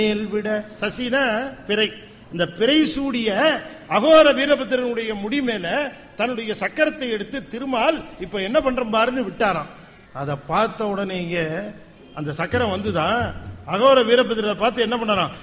மேல்விட சசின பிறை, இந்த பிறை சூடிய அகோர வீரபத்திரனுடைய முடி மேல தன்னுடைய சக்கரத்தை எடுத்து திருமால் இப்ப என்ன பண்ற பாருன்னு விட்டாராம். அதை பார்த்த உடனேங்க அந்த சக்கரம் வந்துதான் அகோர வீரபத்திரரை பார்த்து என்ன பண்ணாராம்,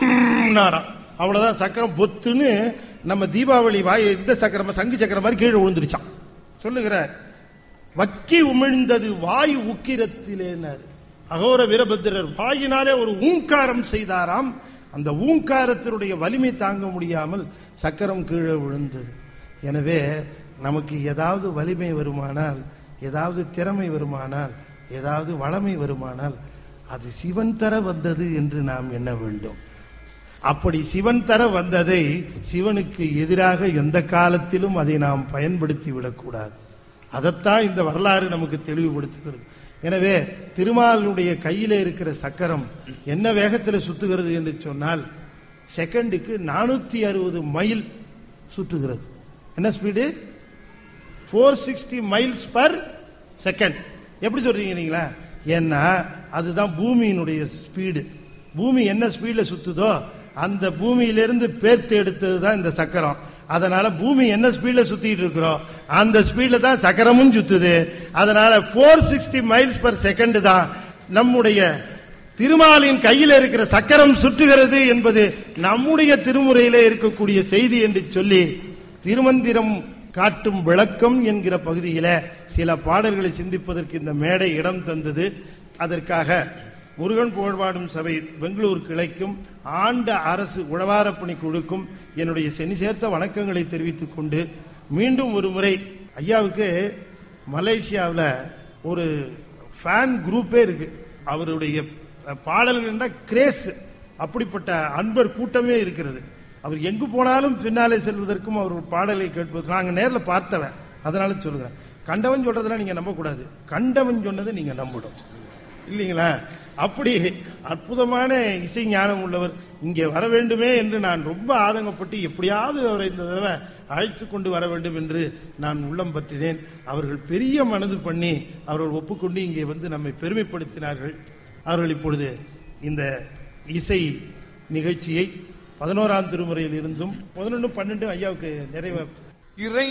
அவ்வளவுதான் சக்கரம் பொத்துன்னு நம்ம தீபாவளி வாய் இந்த சக்கரம் சங்கு சக்கரம் மாதிரி கீழே விழுந்துருச்சான். சொல்லுகிறார், வக்கி உமிழ்ந்தது வாய் உக்கிரத்திலேனார். அகோர வீரபத்திரர் வாயினாலே ஒரு ஊங்காரம் செய்தாராம். அந்த ஊங்காரத்தினுடைய வலிமை தாங்க முடியாமல் சக்கரம் கீழே விழுந்தது. எனவே நமக்கு ஏதாவது வலிமை வருமானால், ஏதாவது திறமை வருமானால், ஏதாவது வளமை வருமானால் அது சிவன் தர வந்தது என்று நாம் எண்ண வேண்டும். அப்படி சிவன் தர வந்ததை சிவனுக்கு எதிராக எந்த காலத்திலும் அதை நாம் பயன்படுத்தி விடக்கூடாது. அதைத்தான் இந்த வரலாறு நமக்கு தெளிவுபடுத்துகிறது. எனவே திருமாலுடைய கையில இருக்கிற சக்கரம் என்ன வேகத்தில் சுத்துகிறது என்று சொன்னால் செகண்டுக்கு 460 மைல் சுற்றுகிறது. என்ன ஸ்பீடு? 460 miles per second. எப்படி சொல்றீங்க நீங்களா? ஏன்னா அதுதான் பூமியினுடைய ஸ்பீடு. பூமி என்ன ஸ்பீட்ல சுத்துதோ அந்த பூமியிலிருந்து பேர்த்து எடுத்தது தான் இந்த சக்கரம். அதனால பூமி என்ன ஸ்பீட்ல சுத்திட்டு இருக்கிறோம் அந்த ஸ்பீட்ல தான் சக்கரமும் சுத்துது. அதனால 460 மைல்ஸ் பர் செகண்ட் தான் நம்முடைய திருமாலின் கையில் இருக்கிற சக்கரம் சுற்றுகிறது என்பது நம்முடைய திருமுறையிலே இருக்கக்கூடிய செய்தி என்று சொல்லி திருமந்திரம் காட்டும் விளக்கம் என்கிற பகுதியில சில பாடல்களை சிந்திப்பதற்கு இந்த மேடை இடம் தந்தது. அதற்காக முருகன் புகழ்பாடும் சபை பெங்களூர் கிளைக்கும் ஆண்ட அரசு உழவாரப்பணி குழுக்கும் என்னுடைய செனி சேர்த்த வணக்கங்களை தெரிவித்துக் கொண்டு மீண்டும் ஒரு முறை ஐயாவுக்கு மலேசியாவில் ஒரு ஃபேன் குரூப்பே இருக்கு. அவருடைய பாடல்கள் கிரேஸ், அப்படிப்பட்ட அன்பர் கூட்டமே இருக்கிறது. அவர் எங்கு போனாலும் பின்னாலே செல்வதற்கும் அவர் பாடலை கேட்பதற்கு நாங்கள் நேரில் பார்த்தவன். அதனால சொல்லுகிறேன், கண்டவன் சொல்றதெல்லாம் நீங்க நம்பக்கூடாது, கண்டவன் சொன்னதை நீங்க நம்பணும் இல்லைங்களா? அப்படி அற்புதமான இசை ஞானம் உள்ளவர் இங்கே வர வேண்டுமே என்று நான் ரொம்ப ஆதங்கப்பட்டு எப்படியாவது அவரை இந்த தடவை அழைத்து கொண்டு வர வேண்டும் என்று நான் உள்ளம் பற்றினேன். அவர்கள் பெரிய மனது பண்ணி அவர்கள் ஒப்புக்கொண்டு இங்கே வந்து நம்மை பெருமைப்படுத்தினார்கள். அவர்கள் இப்பொழுது இந்த இசை நிகழ்ச்சியை 11ஆம் திருமுறையில் இருந்தும் 11, 12 ஐயாவுக்கு நிறைவு